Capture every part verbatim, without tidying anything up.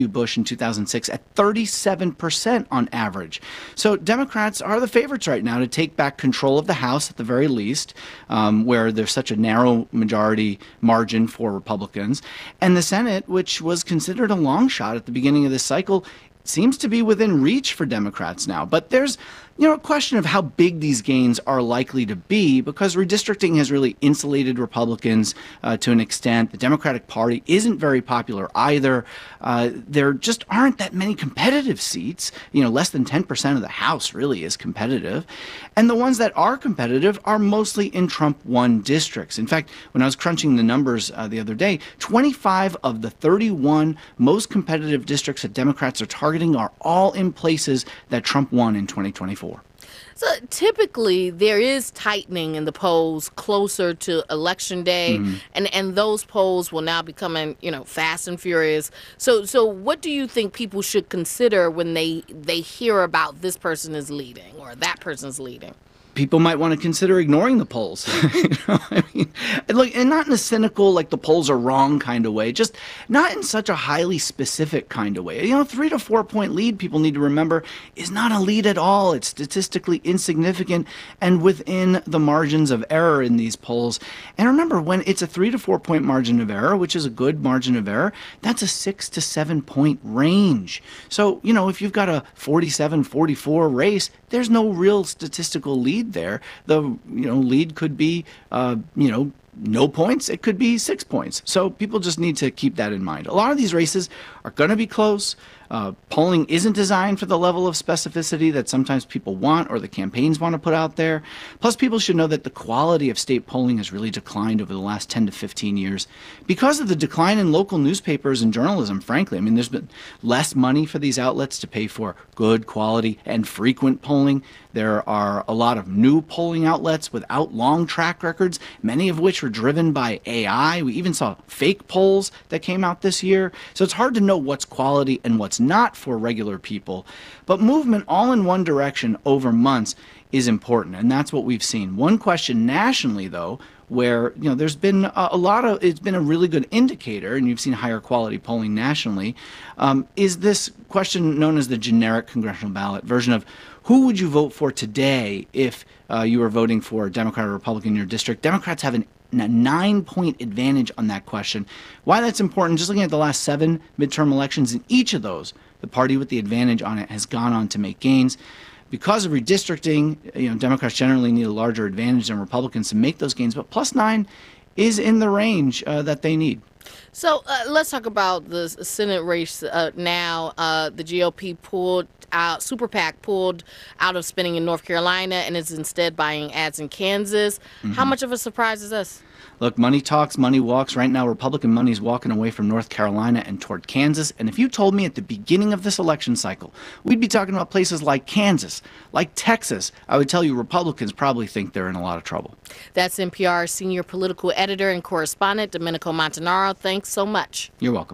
Bush in two thousand six at thirty-seven percent on average. So Democrats are the favorites right now to take back control of the House at the very least, um, where there's such a narrow majority margin for Republicans. And the Senate, which was considered a long shot at the beginning of this cycle, seems to be within reach for Democrats now. But there's, you know, a question of how big these gains are likely to be, because redistricting has really insulated Republicans uh, to an extent. The Democratic Party isn't very popular either. Uh, there just aren't that many competitive seats. You know, less than ten percent of the House really is competitive. And the ones that are competitive are mostly in Trump-won districts. In fact, when I was crunching the numbers uh, the other day, twenty-five of the thirty-one most competitive districts that Democrats are targeting are all in places that Trump won in twenty twenty-four. So typically there is tightening in the polls closer to election day, mm-hmm. and, and those polls will now be coming, you know, fast and furious. So so what do you think people should consider when they they hear about this person is leading or that person's leading? People might want to consider ignoring the polls. you know, I mean, look, and not in a cynical, like the polls are wrong kind of way, just not in such a highly specific kind of way. You know, three to four point lead, people need to remember, is not a lead at all. It's statistically insignificant and within the margins of error in these polls. And remember, when it's a three to four point margin of error, which is a good margin of error, that's a six to seven point range. So, you know, if you've got a forty-seven forty-four race, there's no real statistical lead there. The you know lead could be uh, you know no points. It could be six points. So people just need to keep that in mind. A lot of these races are going to be close. Uh, polling isn't designed for the level of specificity that sometimes people want or the campaigns want to put out there. Plus, people should know that the quality of state polling has really declined over the last ten to fifteen years because of the decline in local newspapers and journalism, frankly. I mean, there's been less money for these outlets to pay for good quality and frequent polling. There are a lot of new polling outlets without long track records, many of which were driven by A I. We even saw fake polls that came out this year. So it's hard to know what's quality and what's not for regular people. But movement all in one direction over months is important, and that's what we've seen. One question nationally, though, where you know there's been a, a lot of, it's been a really good indicator, and you've seen higher quality polling nationally, um, is this question known as the generic congressional ballot version of who would you vote for today if uh, you were voting for a Democrat or Republican in your district. Democrats have an a nine-point advantage on that question. Why that's important, just looking at the last seven midterm elections, in each of those, the party with the advantage on it has gone on to make gains. Because of redistricting, you know, Democrats generally need a larger advantage than Republicans to make those gains, but plus nine is in the range uh, that they need. So uh, let's talk about the Senate race uh, now. Uh, the G O P pulled out, Super PAC pulled out of spending in North Carolina and is instead buying ads in Kansas. Mm-hmm. How much of a surprise is this? Look, money talks, money walks. Right now, Republican money is walking away from North Carolina and toward Kansas. And if you told me at the beginning of this election cycle, we'd be talking about places like Kansas, like Texas, I would tell you Republicans probably think they're in a lot of trouble. That's N P R's senior political editor and correspondent, Domenico Montanaro. Thanks so much. You're welcome.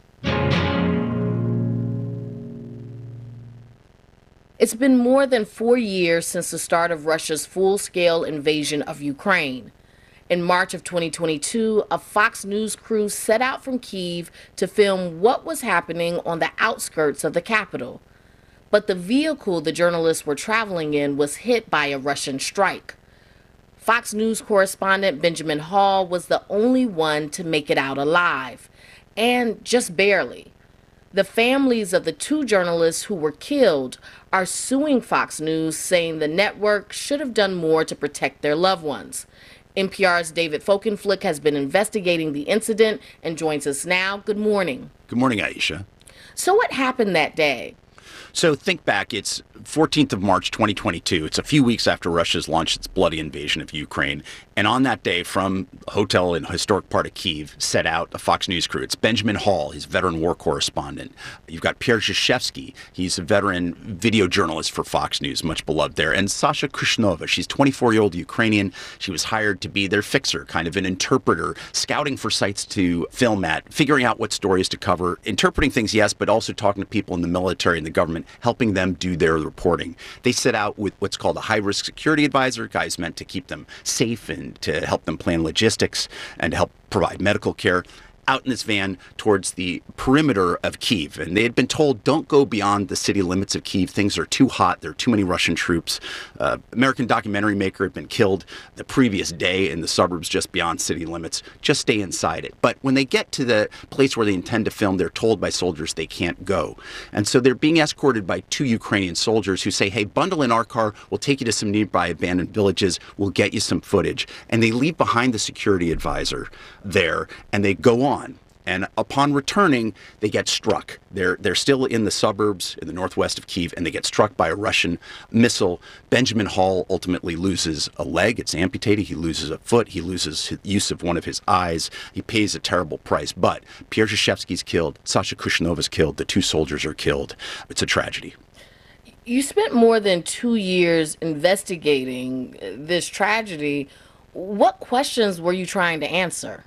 It's been more than four years since the start of Russia's full-scale invasion of Ukraine. In March of twenty twenty-two, a Fox News crew set out from Kyiv to film what was happening on the outskirts of the capital. But the vehicle the journalists were traveling in was hit by a Russian strike. Fox News correspondent Benjamin Hall was the only one to make it out alive, and just barely. The families of the two journalists who were killed are suing Fox News, saying the network should have done more to protect their loved ones. N P R's David Folkenflik has been investigating the incident and joins us now. Good morning. Good morning, Aisha. So what happened that day? So think back, it's fourteenth of March, twenty twenty-two. It's a few weeks after Russia's launched its bloody invasion of Ukraine. And on that day, from a hotel in a historic part of Kyiv, set out a Fox News crew. It's Benjamin Hall, he's a veteran war correspondent. You've got Pierre Zhyshevsky, he's a veteran video journalist for Fox News, much beloved there. And Sasha Kushnova, she's a twenty-four-year-old Ukrainian. She was hired to be their fixer, kind of an interpreter, scouting for sites to film at, figuring out what stories to cover, interpreting things, yes, but also talking to people in the military and the government, helping them do their reporting. They set out with what's called a high-risk security advisor, guys meant to keep them safe and to help them plan logistics and to help provide medical care. out in this van towards the perimeter of Kyiv. And they had been told, don't go beyond the city limits of Kyiv. Things are too hot. There are too many Russian troops. Uh, American documentary maker had been killed the previous day in the suburbs just beyond city limits. Just stay inside it. But when they get to the place where they intend to film, they're told by soldiers they can't go. And so they're being escorted by two Ukrainian soldiers who say, hey, bundle in our car. We'll take you to some nearby abandoned villages. We'll get you some footage. And they leave behind the security advisor there, and they go on. And upon returning, they get struck. They're they're still in the suburbs in the northwest of Kyiv, and they get struck by a Russian missile. Benjamin Hall ultimately loses a leg. It's amputated. He loses a foot. He loses use of one of his eyes. He pays a terrible price. But Pierre Zhashevsky's killed. Sasha Kushnova's killed. The two soldiers are killed. It's a tragedy. You spent more than two years investigating this tragedy. What questions were you trying to answer?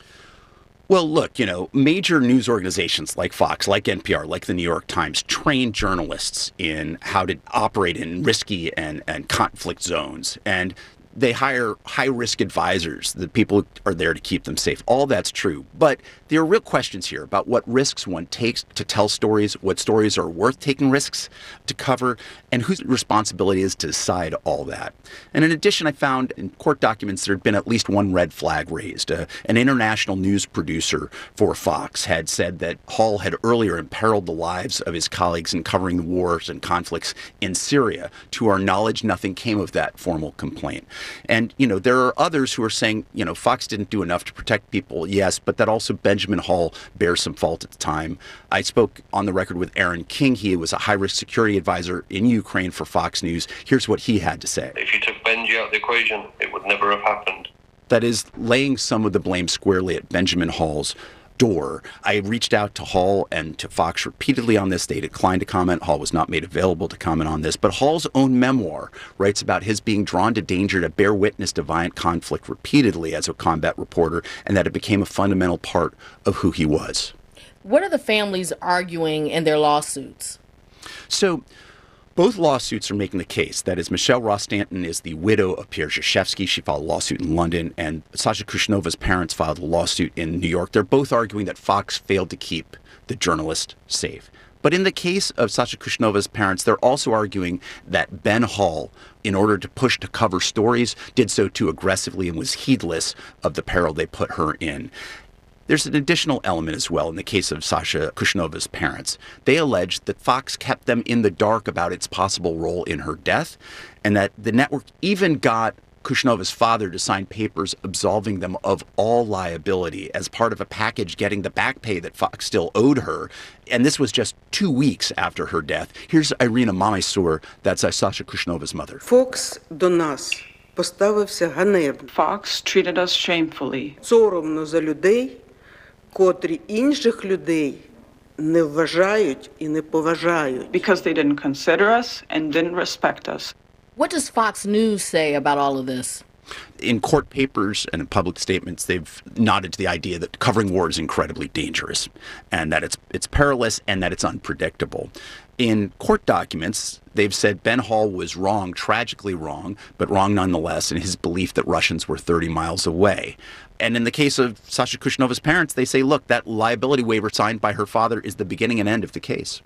Well, look, you know, major news organizations like Fox, like N P R, like the New York Times train journalists in how to operate in risky and, and conflict zones. And they hire high-risk advisors. The people are there to keep them safe. All that's true. But there are real questions here about what risks one takes to tell stories, what stories are worth taking risks to cover, and whose responsibility is to decide all that. And in addition, I found in court documents there had been at least one red flag raised. Uh, an international news producer for Fox had said that Hall had earlier imperiled the lives of his colleagues in covering the wars and conflicts in Syria. To our knowledge, nothing came of that formal complaint. And, you know, there are others who are saying, you know, Fox didn't do enough to protect people, yes, but that also Benjamin Hall bears some fault at the time. I spoke on the record with Aaron King. He was a high-risk security advisor in Ukraine for Fox News. Here's what he had to say. If you took Benji out of the equation, it would never have happened. That is laying some of the blame squarely at Benjamin Hall's door. I reached out to Hall and to Fox repeatedly on this. They declined to comment. Hall was not made available to comment on this. But Hall's own memoir writes about his being drawn to danger to bear witness to violent conflict repeatedly as a combat reporter, and that it became a fundamental part of who he was. What are the families arguing in their lawsuits? So, both lawsuits are making the case. That is, Michelle Rostanton is the widow of Pierre Zhashevsky. She filed a lawsuit in London, and Sasha Kushnova's parents filed a lawsuit in New York. They're both arguing that Fox failed to keep the journalist safe. But in the case of Sasha Kushnova's parents, they're also arguing that Ben Hall, in order to push to cover stories, did so too aggressively and was heedless of the peril they put her in. There's an additional element as well in the case of Sasha Kushnova's parents. They allege that Fox kept them in the dark about its possible role in her death, and that the network even got Kushnova's father to sign papers absolving them of all liability as part of a package getting the back pay that Fox still owed her. And this was just two weeks after her death. Here's Irina Mamaysur, that's Sasha Kushnova's mother. Fox до нас поставився ганебно. Fox treated us shamefully. Соромно за людей, котрі інших людей не вважають і не поважають. Because they didn't consider us and didn't respect us. What does Fox News say about all of this? In court papers and in public statements, they've nodded to the idea that covering war is incredibly dangerous and that it's it's perilous and that it's unpredictable. In court documents, they've said Ben Hall was wrong, tragically wrong, but wrong nonetheless in his belief that Russians were thirty miles away. And in the case of Sasha Kushnova's parents, they say, look, that liability waiver signed by her father is the beginning and end of the case.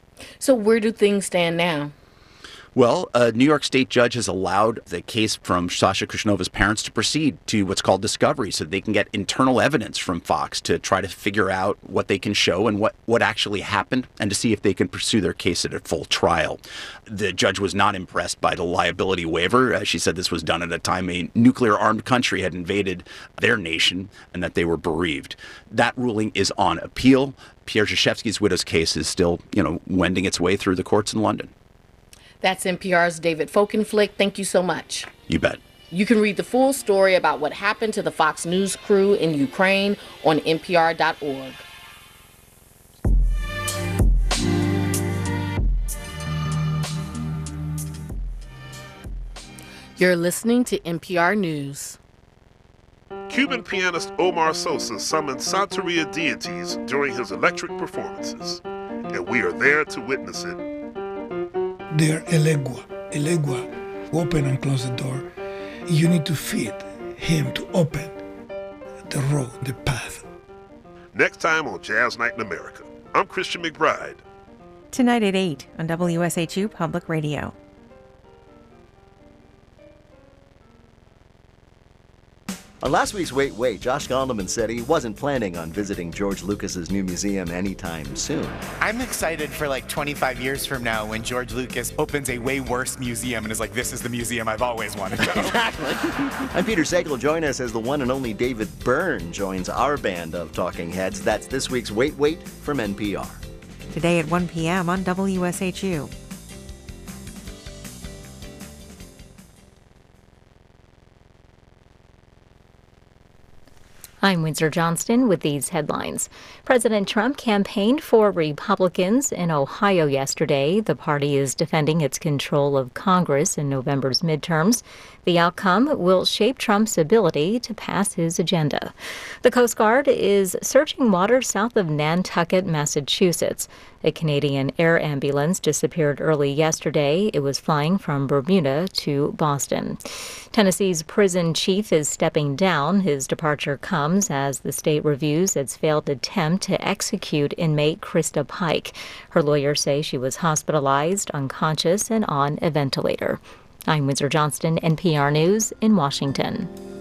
So where do things stand now? Well, a New York State judge has allowed the case from Sasha Kushnova's parents to proceed to what's called discovery so they can get internal evidence from Fox to try to figure out what they can show and what, what actually happened and to see if they can pursue their case at a full trial. The judge was not impressed by the liability waiver. Uh, she said this was done at a time a nuclear-armed country had invaded their nation and that they were bereaved. That ruling is on appeal. Pierre Zhashevsky's widow's case is still, you know, wending its way through the courts in London. That's N P R's David Folkenflik. Thank you so much. You bet. You can read the full story about what happened to the Fox News crew in Ukraine on N P R dot org. You're listening to N P R News. Cuban pianist Omar Sosa summoned Santeria deities during his electric performances, and we are there to witness it. They're elegua. Elegua. Open and close the door. You need to feed him to open the road, the path. Next time on Jazz Night in America. I'm Christian McBride. Tonight at eight on W S H U Public Radio. On last week's Wait, Wait, Josh Gondelman said he wasn't planning on visiting George Lucas's new museum anytime soon. I'm excited for like twenty-five years from now when George Lucas opens a way worse museum and is like, this is the museum I've always wanted to go. Exactly. I'm Peter Sagal. Join us as the one and only David Byrne joins our band of talking heads. That's this week's Wait, Wait from N P R. Today at one p.m. on W S H U. I'm Windsor Johnston with these headlines. President Trump campaigned for Republicans in Ohio yesterday. The party is defending its control of Congress in November's midterms. The outcome will shape Trump's ability to pass his agenda. The Coast Guard is searching waters south of Nantucket, Massachusetts. A Canadian air ambulance disappeared early yesterday. It was flying from Bermuda to Boston. Tennessee's prison chief is stepping down. His departure comes as the state reviews its failed attempt to execute inmate Krista Pike. Her lawyers say she was hospitalized, unconscious, and on a ventilator. I'm Windsor Johnston, N P R News in Washington.